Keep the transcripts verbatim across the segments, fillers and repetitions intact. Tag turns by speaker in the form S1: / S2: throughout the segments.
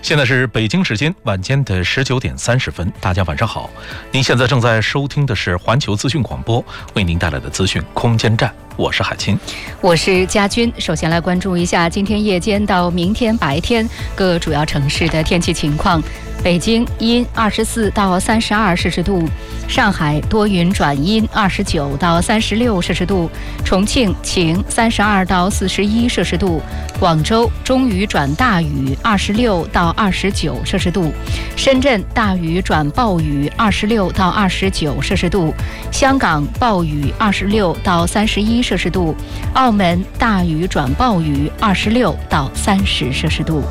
S1: 现在是北京时间晚间的十九点三十分，大家晚上好。您现在正在收听的是环球资讯广播为您带来的资讯空间站，我是海清，
S2: 我是佳君。首先来关注一下今天夜间到明天白天各主要城市的天气情况。北京阴二十四到三十二摄氏度，上海多云转阴二十九到三十六摄氏度，重庆晴三十二到四十一摄氏度，广州中雨转大雨二十六到二十九摄氏度，深圳大雨转暴雨二十六到二十九摄氏度，香港暴雨二十六到三十一摄氏度，澳门大雨转暴雨二十六到三十摄氏度。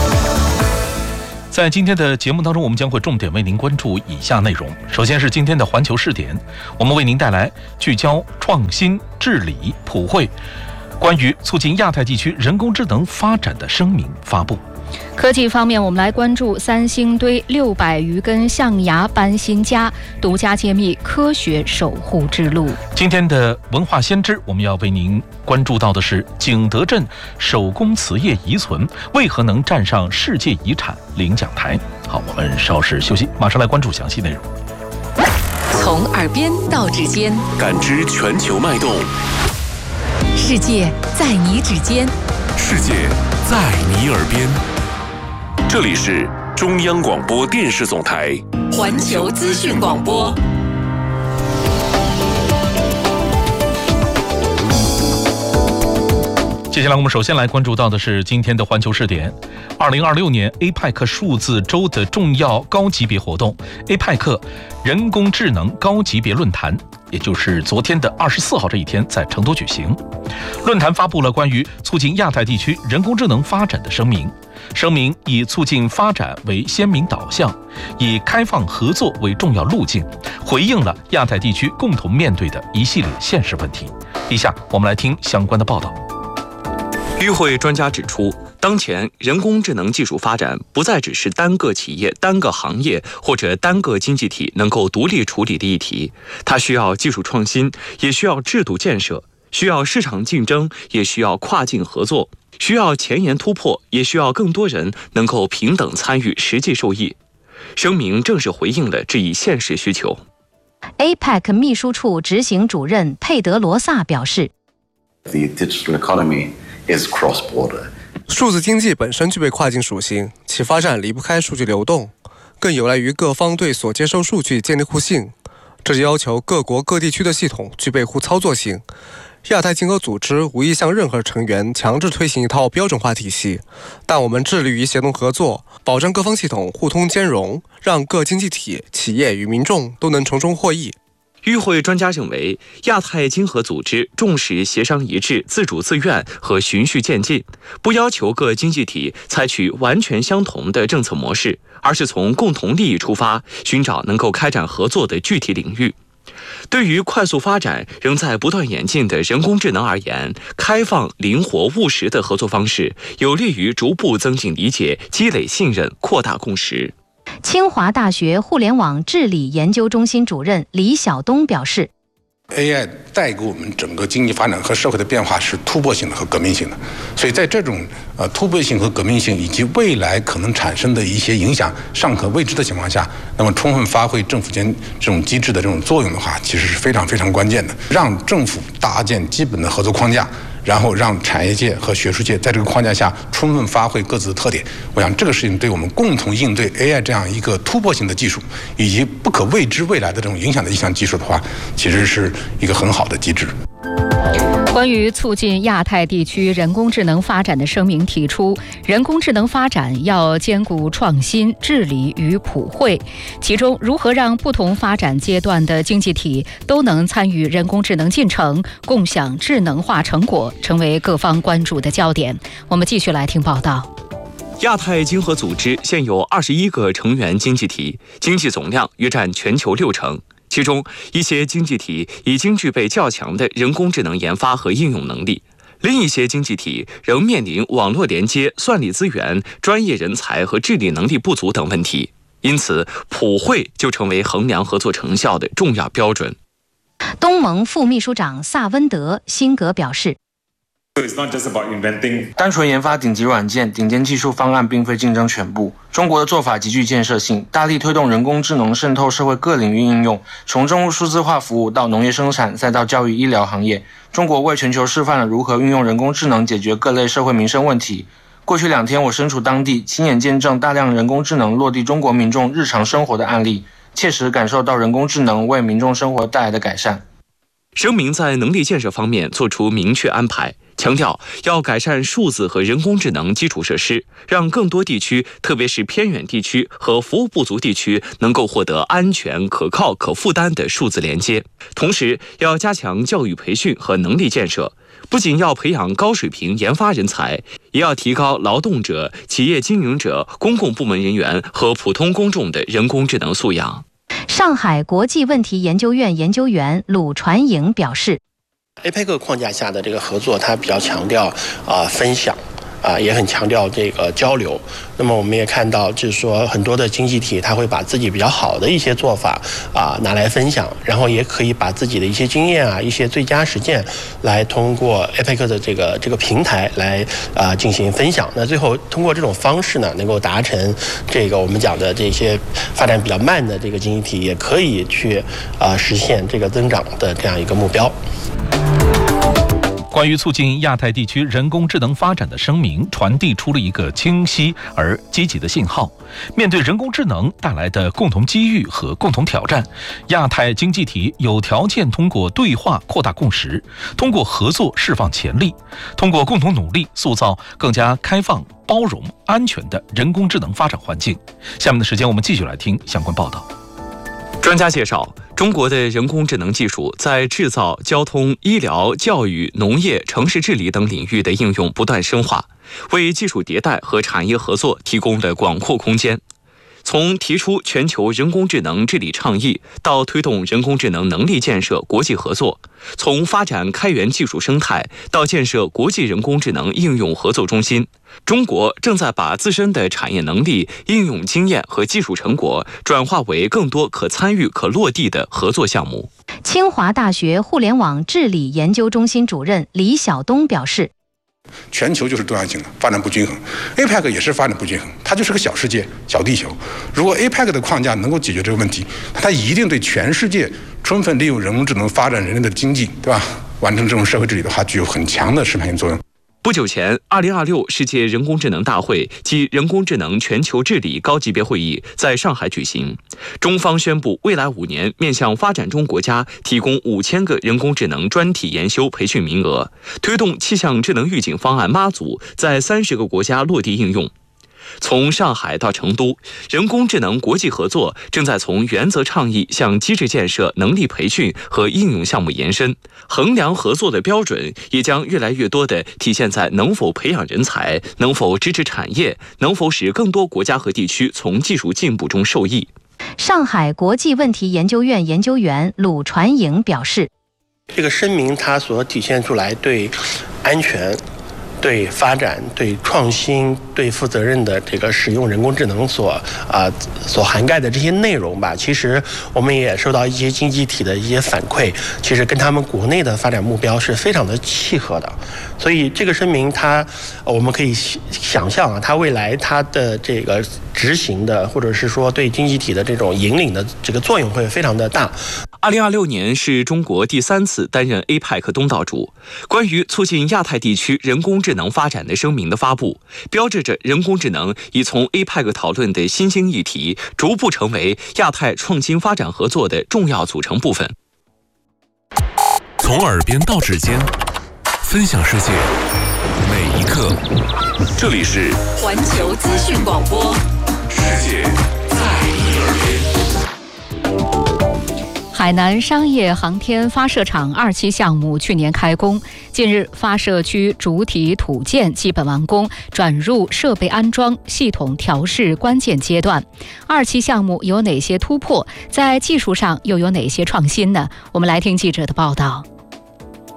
S1: 在今天的节目当中，我们将会重点为您关注以下内容。首先是今天的环球视点，我们为您带来聚焦创新治理普惠关于促进亚太地区人工智能发展的声明发布。
S2: 科技方面，我们来关注三星堆六百余根象牙搬新家，独家揭秘科学守护之路。
S1: 今天的文化先知，我们要为您关注到的是景德镇手工瓷业遗存为何能站上世界遗产领奖台。好，我们稍事休息，马上来关注详细内容。
S3: 从耳边到指尖，
S4: 感知全球脉动。
S3: 世界在你指尖，
S4: 世界在你耳边。这里是中央广播电视总台
S3: 环球资讯广播。
S1: 接下来我们首先来关注到的是今天的环球视点。二零二六年 A P E C 数字周的重要高级别活动 A P E C 人工智能高级别论坛，也就是昨天的二十四号这一天在成都举行。论坛发布了关于促进亚太地区人工智能发展的声明，声明以促进发展为鲜明导向，以开放合作为重要路径，回应了亚太地区共同面对的一系列现实问题。以下我们来听相关的报道。
S5: 与会专家指出，当前人工智能技术发展不再只是单个企业、单个行业或者单个经济体能够独立处理的议题，它需要技术创新，也需要制度建设，需要市场竞争，也需要跨境合作，需要前沿突破，也需要更多人能够平等参与、实际受益。声明正是回应了这一现实需求。
S6: A P E C 秘书处执行主任佩德罗萨表示
S7: The digital economy is cross-border.
S8: 数字经济本身具备跨境属性，其发展离不开数据流动，更有赖于各方对所接收数据建立互信。这就要求各国各地区的系统具备互操作性。亚太经合组织无意向任何成员强制推行一套标准化体系，但我们致力于协同合作，保障各方系统互通兼容，让各经济体、企业与民众都能从中获益。
S5: 与会专家认为，亚太经合组织重视协商一致、自主自愿和循序渐进，不要求各经济体采取完全相同的政策模式，而是从共同利益出发，寻找能够开展合作的具体领域。对于快速发展、仍在不断演进的人工智能而言，开放、灵活、务实的合作方式有利于逐步增进理解、积累信任、扩大共识。
S6: 清华大学互联网治理研究中心主任李晓东表示
S9: A I 带给我们整个经济发展和社会的变化是突破性的和革命性的，所以在这种呃突破性和革命性以及未来可能产生的一些影响尚可未知的情况下，那么充分发挥政府间这种机制的这种作用的话，其实是非常非常关键的，让政府搭建基本的合作框架，然后让产业界和学术界在这个框架下充分发挥各自的特点。我想这个事情对我们共同应对 A I 这样一个突破性的技术以及不可未知未来的这种影响的一项技术的话，其实是一个很好的机制。
S2: 关于促进亚太地区人工智能发展的声明提出，人工智能发展要兼顾创新、治理与普惠，其中如何让不同发展阶段的经济体都能参与人工智能进程，共享智能化成果，成为各方关注的焦点。我们继续来听报道。
S5: 亚太经合组织现有二十一个成员经济体，经济总量约占全球六成。其中一些经济体已经具备较强的人工智能研发和应用能力，另一些经济体仍面临网络连接、算力资源、专业人才和治理能力不足等问题。因此，普惠就成为衡量合作成效的重要标准。
S6: 东盟副秘书长萨温德辛格表示
S10: 单纯研发顶级软件、顶尖技术方案并非竞争全部。中国的做法极具建设性，大力推动人工智能渗透社会各领域应用，从政务数字化服务到农业生产，再到教育医疗行业，中国为全球示范了如何运用人工智能解决各类社会民生问题。过去两天，我身处当地，亲眼见证大量人工智能落地中国民众日常生活的案例，切实感受到人工智能为民众生活带来的改善。
S5: 声明在能力建设方面作出明确安排，强调要改善数字和人工智能基础设施，让更多地区，特别是偏远地区和服务不足地区能够获得安全、可靠、可负担的数字连接。同时，要加强教育培训和能力建设，不仅要培养高水平研发人才，也要提高劳动者、企业经营者、公共部门人员和普通公众的人工智能素养。
S6: 上海国际问题研究院研究员鲁传颖表示
S11: ，A P E C 框架下的这个合作，它比较强调啊、呃、分享。啊，也很强调这个交流。那么我们也看到，就是说很多的经济体，它会把自己比较好的一些做法啊拿来分享，然后也可以把自己的一些经验啊、一些最佳实践，来通过 A P E C 的这个这个平台来啊进行分享。那最后通过这种方式呢，能够达成这个我们讲的这些发展比较慢的这个经济体，也可以去啊实现这个增长的这样一个目标。
S1: 关于促进亚太地区人工智能发展的声明，传递出了一个清晰而积极的信号。面对人工智能带来的共同机遇和共同挑战，亚太经济体有条件通过对话扩大共识，通过合作释放潜力，通过共同努力塑造更加开放、包容、安全的人工智能发展环境。下面的时间，我们继续来听相关报道。
S5: 专家介绍，中国的人工智能技术在制造、交通、医疗、教育、农业、城市治理等领域的应用不断深化，为技术迭代和产业合作提供了广阔空间。从提出全球人工智能治理倡议，到推动人工智能能力建设国际合作；从发展开源技术生态，到建设国际人工智能应用合作中心，中国正在把自身的产业能力、应用经验和技术成果转化为更多可参与、可落地的合作项目。
S6: 清华大学互联网治理研究中心主任李晓东表示，
S9: 全球就是多样性的，发展不均衡 ，A P E C 也是发展不均衡，它就是个小世界、小地球。如果 A P E C 的框架能够解决这个问题，它一定对全世界充分利用人工智能发展人类的经济，对吧？完成这种社会治理的话，具有很强的示范性作用。
S5: 不久前，二零二六世界人工智能大会及人工智能全球治理高级别会议在上海举行。中方宣布，未来五年面向发展中国家提供五千个人工智能专题研修培训名额，推动气象智能预警方案妈祖在三十个国家落地应用。从上海到成都，人工智能国际合作正在从原则倡议向机制建设、能力培训和应用项目延伸。衡量合作的标准也将越来越多地体现在能否培养人才、能否支持产业、能否使更多国家和地区从技术进步中受益。
S6: 上海国际问题研究院研究员鲁传颖表示，
S11: 这个声明它所体现出来对安全、对发展、对创新、对负责任的这个使用人工智能所啊、呃、所涵盖的这些内容吧，其实我们也收到一些经济体的一些反馈，其实跟他们国内的发展目标是非常的契合的。所以这个声明它，我们可以想象啊，它未来它的这个执行的，或者是说对经济体的这种引领的这个作用会非常的大。
S5: 二零二六年是中国第三次担任 A P E C 东道主。关于促进亚太地区人工智能发展的声明的发布，标志着人工智能已从 A P E C 讨论的新兴议题，逐步成为亚太创新发展合作的重要组成部分。
S4: 从耳边到指尖，分享世界每一刻。这里是
S3: 环球资讯广播，
S4: 世界在你耳边。
S2: 海南商业航天发射场二期项目去年开工，近日发射区主体土建基本完工，转入设备安装、系统调试关键阶段。二期项目有哪些突破？在技术上又有哪些创新呢？我们来听记者的报道。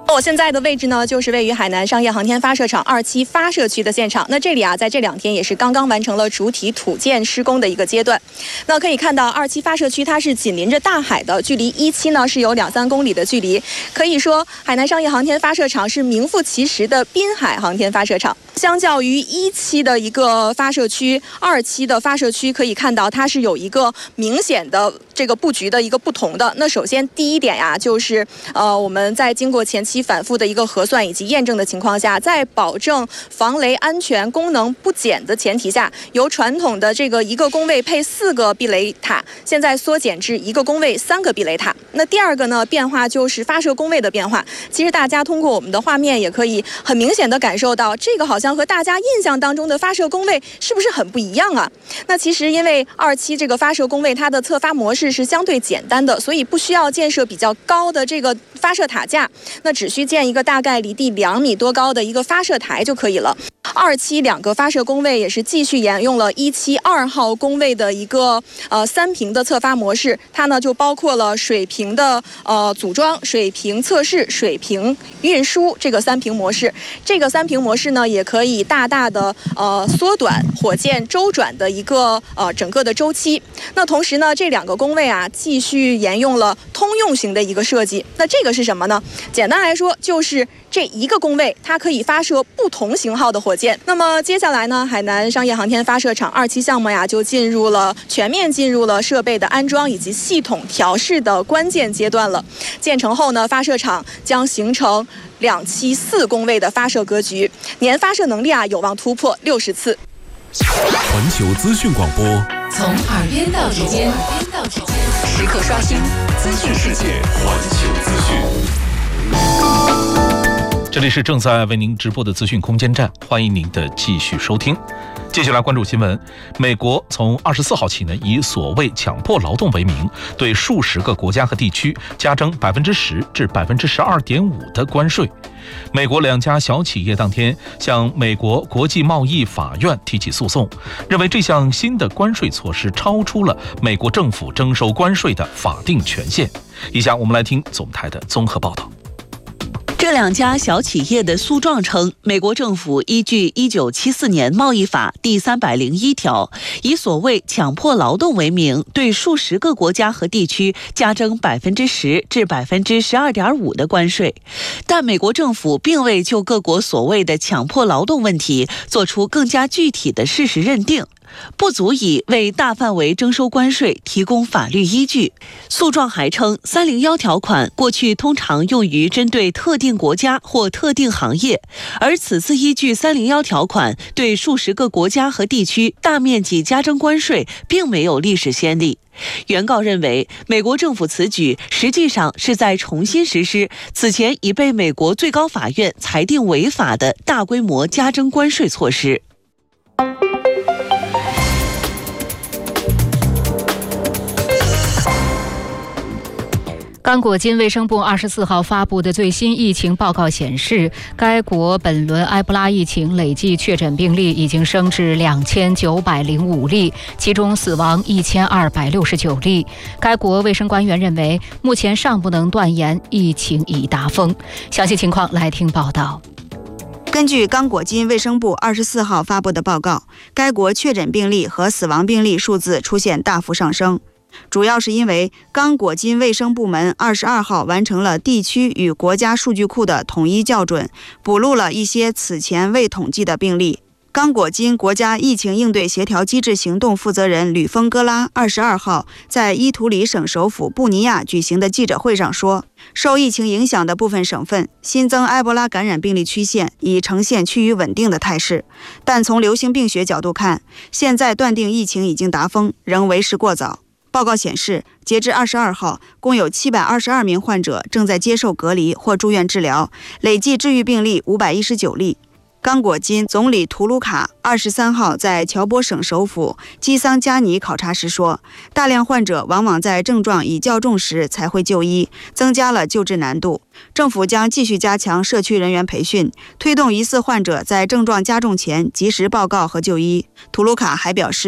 S12: 我现在的位置呢，就是位于海南商业航天发射场二期发射区的现场。那这里啊，在这两天也是刚刚完成了主体土建施工的一个阶段。那可以看到，二期发射区它是紧邻着大海的，距离一期呢是有两三公里的距离。可以说，海南商业航天发射场是名副其实的滨海航天发射场。相较于一期的一个发射区，二期的发射区可以看到它是有一个明显的这个布局的一个不同的。那首先第一点呀，就是呃我们在经过前期反复的一个核算以及验证的情况下，在保证防雷安全功能不减的前提下，由传统的这个一个工位配四个避雷塔，现在缩减至一个工位三个避雷塔。那第二个呢，变化就是发射工位的变化。其实大家通过我们的画面也可以很明显的感受到，这个好像和大家印象当中的发射工位是不是很不一样啊？那其实因为二期这个发射工位它的测发模式是相对简单的，所以不需要建设比较高的这个发射塔架，那只需建一个大概离地两米多高的一个发射台就可以了。二期两个发射工位也是继续沿用了一期二号工位的一个呃三屏的测发模式，它呢就包括了水平的呃组装、水平测试、水平运输这个三屏模式。这个三屏模式呢，也可以大大的呃缩短火箭周转的一个呃整个的周期。那同时呢，这两个工位啊继续沿用了通用型的一个设计。那这个是什么呢？简单来说，就是这一个工位它可以发射不同型号的火箭。那么接下来呢，海南商业航天发射场二期项目呀，就进入了全面进入了设备的安装以及系统调试的关键阶段了。建成后呢，发射场将形成两期四工位的发射格局，年发射能力啊有望突破六十次。
S4: 环球资讯广播，
S3: 从耳边到指尖，时刻刷新资讯世界。
S4: 环球资讯。
S1: 这里是正在为您直播的资讯空间站，欢迎您的继续收听。接下来关注新闻，美国从二十四号起呢，以所谓强迫劳动为名，对数十个国家和地区加征百分之十至百分之十二点五的关税。美国两家小企业当天向美国国际贸易法院提起诉讼，认为这项新的关税措施超出了美国政府征收关税的法定权限。以下我们来听总台的综合报道。
S13: 这两家小企业的诉状称，美国政府依据一九七四年贸易法第三百零一条，以所谓强迫劳动为名，对数十个国家和地区加征百分之十至百分之十二点五的关税。但美国政府并未就各国所谓的强迫劳动问题做出更加具体的事实认定，不足以为大范围征收关税提供法律依据。诉状还称，三零一条款过去通常用于针对特定国家或特定行业，而此次依据三零一条款对数十个国家和地区大面积加征关税，并没有历史先例。原告认为，美国政府此举实际上是在重新实施此前已被美国最高法院裁定违法的大规模加征关税措施。
S2: 刚果金卫生部二十四号发布的最新疫情报告显示，该国本轮埃博拉疫情累计确诊病例已经升至两千九百零五例，其中死亡一千二百六十九例。该国卫生官员认为，目前尚不能断言疫情已达峰。详细情况来听报道。
S14: 根据刚果金卫生部二十四号发布的报告，该国确诊病例和死亡病例数字出现大幅上升。主要是因为刚果金卫生部门二十二号完成了地区与国家数据库的统一校准，补录了一些此前未统计的病例。刚果金国家疫情应对协调机制行动负责人吕峰戈拉二十二号在伊图里省首府布尼亚举行的记者会上说，受疫情影响的部分省份新增埃博拉感染病例曲线已呈现趋于稳定的态势，但从流行病学角度看，现在断定疫情已经达峰仍为时过早。报告显示，截至二十二号，共有七百二十二名患者正在接受隔离或住院治疗，累计治愈病例五百一十九例。刚果金总理图卢卡二十三号在乔波省首府基桑加尼考察时说，大量患者往往在症状已较重时才会就医，增加了救治难度。政府将继续加强社区人员培训，推动疑似患者在症状加重前及时报告和就医。图卢卡还表示，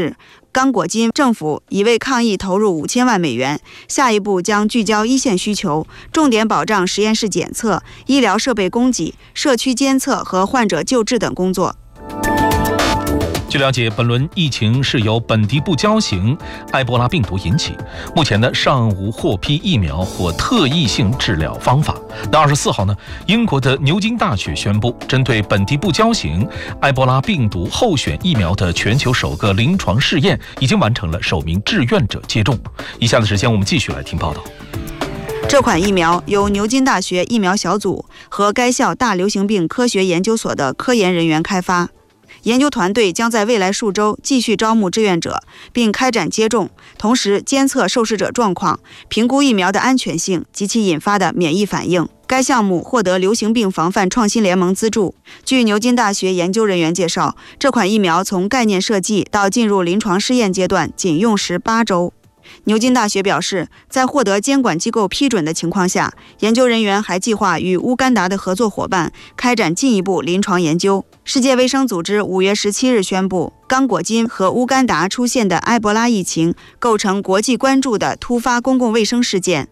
S14: 刚果金政府已为抗疫投入五千万美元，下一步将聚焦一线需求，重点保障实验室检测、医疗设备供给、社区监测和患者救治等工作。
S1: 据了解，本轮疫情是由本地不交型埃博拉病毒引起，目前呢尚无获批疫苗或特异性治疗方法。那二十四号呢，英国的牛津大学宣布，针对本地不交型埃博拉病毒候选疫苗的全球首个临床试验已经完成了首名志愿者接种。以下的时间我们继续来听报道。
S14: 这款疫苗由牛津大学疫苗小组和该校大流行病科学研究所的科研人员开发。研究团队将在未来数周继续招募志愿者，并开展接种，同时监测受试者状况，评估疫苗的安全性及其引发的免疫反应。该项目获得流行病防范创新联盟资助。据牛津大学研究人员介绍，这款疫苗从概念设计到进入临床试验阶段仅用时八周。牛津大学表示，在获得监管机构批准的情况下，研究人员还计划与乌干达的合作伙伴开展进一步临床研究。世界卫生组织五月十七日宣布，刚果金和乌干达出现的埃博拉疫情构成国际关注的突发公共卫生事件。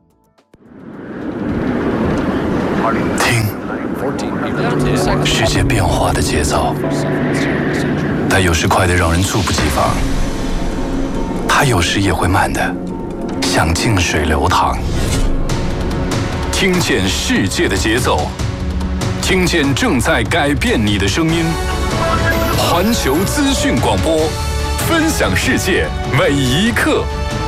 S15: 听，世界变化的节奏，它有时快得让人猝不及防，它有时也会慢的像静水流淌。听见世界的节奏，听见正在改变你的声音。环球资讯广播，分享世界每一刻。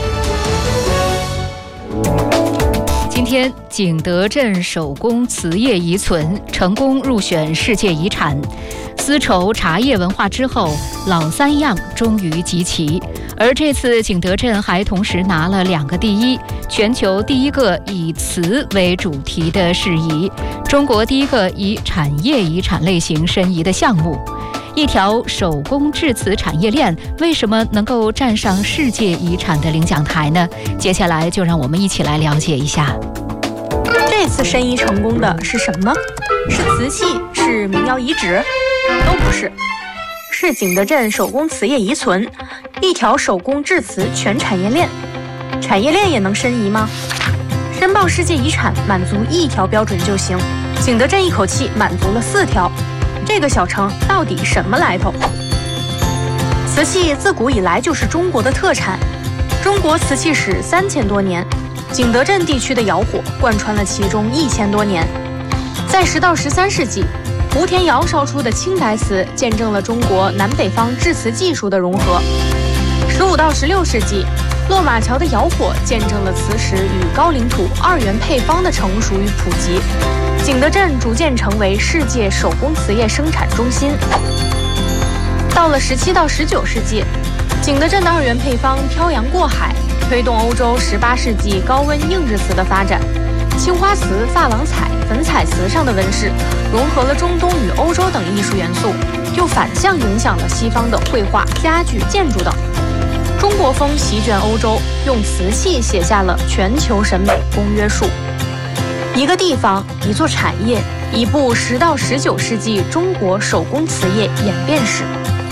S2: 今天，景德镇手工瓷业遗存成功入选世界遗产。丝绸茶叶文化之后，老三样终于集齐。而这次景德镇还同时拿了两个第一：全球第一个以瓷为主题的事宜，中国第一个以产业遗产类型申遗的项目。一条手工制瓷产业链为什么能够站上世界遗产的领奖台呢？接下来就让我们一起来了解一下。
S16: 这次申遗成功的是什么？是瓷器？是民谣遗址？都不是，是景德镇手工瓷业遗存，一条手工制瓷全产业链。产业链也能申遗吗？申报世界遗产满足一条标准就行，景德镇一口气满足了四条。这个小城到底什么来头？瓷器自古以来就是中国的特产，中国瓷器史三千多年，景德镇地区的窑火贯穿了其中一千多年。在十到十三世纪，吴田窑烧出的青白瓷见证了中国南北方制瓷技术的融合。十五到十六世纪，落马桥的窑火见证了瓷石与高岭土二元配方的成熟与普及。景德镇逐渐成为世界手工瓷业生产中心。到了十七到十九世纪，景德镇的二元配方漂洋过海，推动欧洲十八世纪高温硬质瓷的发展。青花瓷、珐琅彩、粉彩瓷上的纹饰，融合了中东与欧洲等艺术元素，又反向影响了西方的绘画、家具、建筑等。中国风席卷欧洲，用瓷器写下了全球审美公约数。一个地方，一座产业，一部十到十九世纪中国手工瓷业演变史。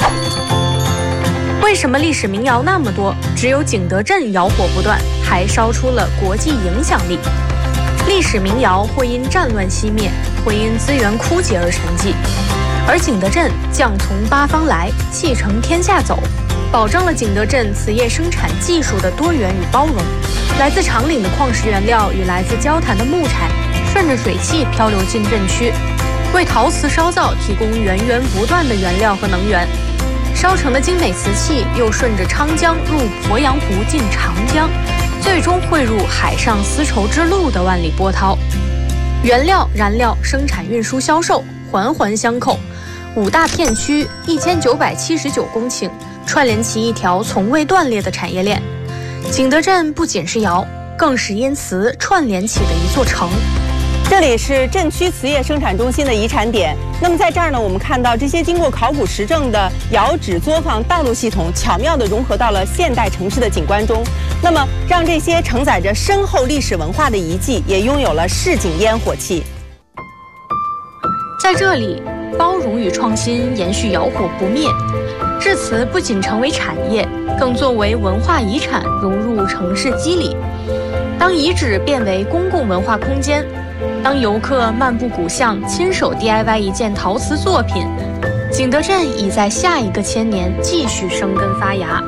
S16: 为什么历史名窑那么多，只有景德镇窑火不断，还烧出了国际影响力？历史名窑会因战乱熄灭，会因资源枯竭而沉寂，而景德镇将从八方来，气承天下走，保证了景德镇瓷业生产技术的多元与包容。来自长岭的矿石原料与来自交潭的木材，顺着水汽漂流进镇区，为陶瓷烧造提供源源不断的原料和能源。烧成的精美瓷器又顺着昌江入鄱阳湖进长江，最终汇入海上丝绸之路的万里波涛。原料、燃料、生产、运输、销售环环相扣，五大片区一千九百七十九公顷，串联起一条从未断裂的产业链。景德镇不仅是窑，更是因瓷串联起的一座城。
S17: 这里是镇区瓷业生产中心的遗产点。那么在这儿呢，我们看到这些经过考古实证的窑址作坊道路系统，巧妙地融合到了现代城市的景观中。那么，让这些承载着深厚历史文化的遗迹，也拥有了市井烟火气。
S16: 在这里， 包容与创新延续窑火不灭。至此不仅成为产业，更作为文化遗产融入城市肌理。当遗址变为公共文化空间，当游客漫步古巷，亲手 D I Y 一件陶瓷作品，景德镇已在下一个千年继续生根发芽。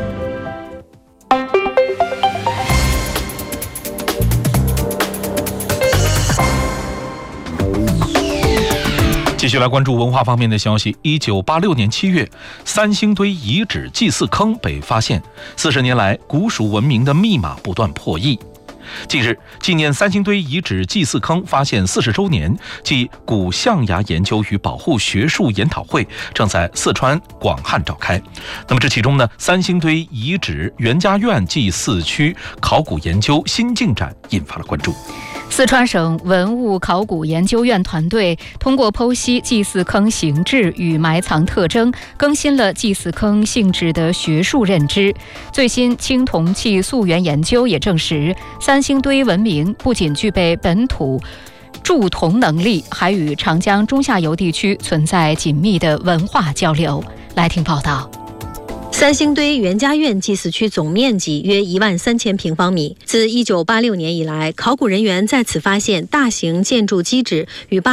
S1: 继续来关注文化方面的消息。一九八六年七月，三星堆遗址祭祀坑被发现。四十年来，古蜀文明的密码不断破译。近日，纪念三星堆遗址祭祀坑发现四十周年暨古象牙研究与保护学术研讨会正在四川广汉召开。那么这其中呢，三星堆遗址袁家院祭祀区考古研究新进展引发了关注。
S2: 四川省文物考古研究院团队通过剖析祭祀坑形制与埋藏特征，更新了祭祀坑性质的学术认知。最新青铜器溯源研究也证实，三星堆文明不仅具备本土铸铜能力，还与长江中下游地区存在紧密的文化交流。来听报道。
S18: 三星堆袁家院祭祀区总面积约一万三千平方米。自一九八六年以来，考古人员在此发现大型建筑基址与八